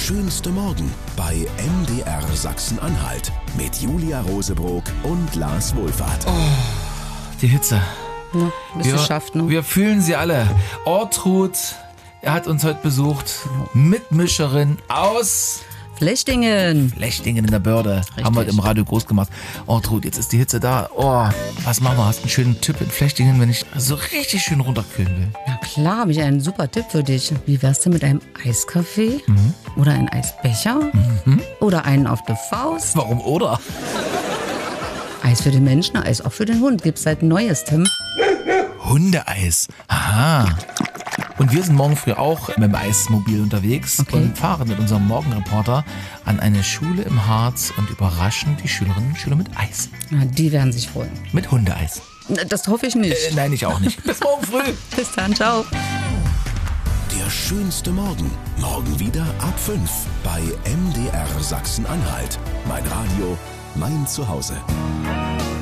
schönste Morgen bei MDR Sachsen-Anhalt mit Julia Rosebrock und Lars Wohlfahrt. Die Hitze. Ja, bist du schafft, ne? Wir fühlen sie alle. Ortrud, er hat uns heute besucht. Mitmischerin aus Flechtingen. Flechtingen in der Börde. Haben wir heute im Radio groß gemacht. Ortrud, jetzt ist die Hitze da. Oh, was machen wir? Hast du einen schönen Tipp in Flechtingen, wenn ich so richtig schön runterkühlen will? Na klar, habe ich einen super Tipp für dich. Wie wär's denn mit einem Eiskaffee? Oder einem Eisbecher? Oder einen auf der Faust? Warum oder? Eis für den Menschen, Eis auch für den Hund. Gibt's seit Neuestem. Hundeeis. Aha. Und wir sind morgen früh auch mit dem Eismobil unterwegs und fahren mit unserem Morgenreporter an eine Schule im Harz und überraschen die Schülerinnen und Schüler mit Eis. Na, die werden sich freuen. Mit Hundeeis. Das hoffe ich nicht. Nein, ich auch nicht. Bis morgen früh. Bis dann, ciao. Der schönste Morgen. Morgen wieder ab 5 bei MDR Sachsen-Anhalt. Mein Radio, mein Zuhause.